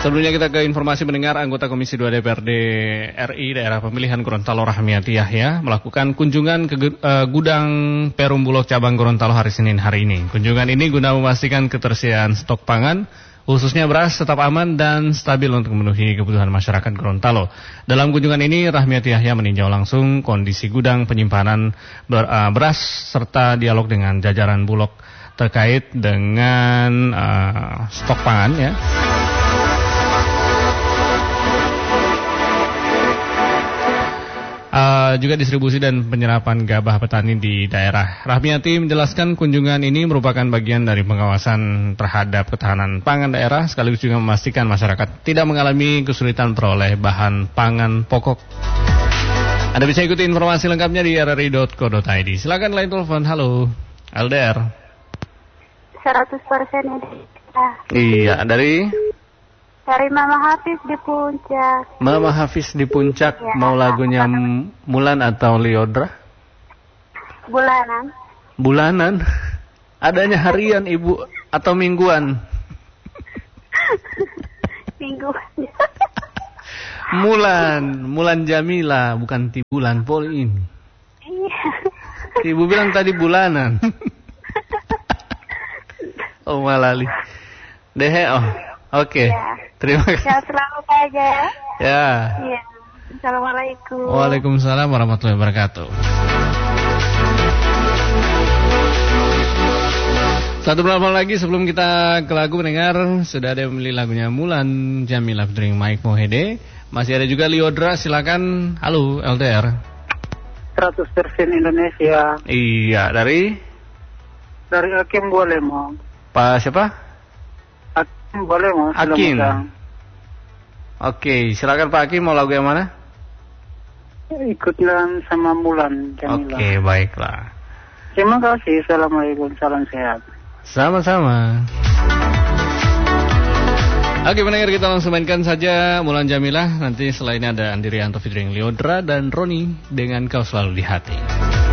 Sebelumnya kita ke informasi mendengar anggota Komisi 2 DPRD RI Daerah Pemilihan Gorontalo Rahmiati Yahya melakukan kunjungan ke gudang Perum Bulog cabang Gorontalo hari Senin hari ini. Kunjungan ini guna memastikan ketersediaan stok pangan, khususnya beras tetap aman dan stabil untuk memenuhi kebutuhan masyarakat Gorontalo. Dalam kunjungan ini Rahmiati Yahya meninjau langsung kondisi gudang penyimpanan beras serta dialog dengan jajaran Bulog terkait dengan stok pangan ya. Juga distribusi dan penyerapan gabah petani di daerah. Rahmiati menjelaskan kunjungan ini merupakan bagian dari pengawasan terhadap ketahanan pangan daerah, sekaligus juga memastikan masyarakat tidak mengalami kesulitan peroleh bahan pangan pokok. Anda bisa ikuti informasi lengkapnya di rri.co.id. Silakan line telepon. Halo, LDR. 100% Indonesia. Iya, dari Mama Hafiz di Puncak. Mama Hafiz di Puncak, ya, mau lagunya Mulan atau Liodra? Bulanan. Bulanan? Adanya harian Ibu atau mingguan? Mingguan. Mulan Jamila, bukan Tibulan Pol ini. Iya. Ibu bilang tadi bulanan. Oh malali. Oke. Ya. Terima kasih. Ya, selamat aja ya. Ya. Iya. Assalamualaikum. Waalaikumsalam warahmatullahi wabarakatuh. Satu penelpon lagi sebelum kita ke lagu mendengar. Sudah ada yang memilih lagunya Mulan Jamila featuring Mike Mohede. Masih ada juga Liodra, silakan. Halo LDR. 100% Indonesia. Iya, dari Hakim boleh mau. Pak siapa? Hakim boleh mau. Hakim. Oke, silakan Pak Hakim, mau lagu yang mana? Ikutlah sama Mulan Jamila. Oke, baiklah. Terima kasih. Assalamualaikum, salam sehat. Sama-sama. Oke, pendengar, kita langsung mainkan saja Mulan Jamila. Nanti selainnya ada Andi Rianto featuring Liodra dan Roni dengan Kau Selalu di Hati.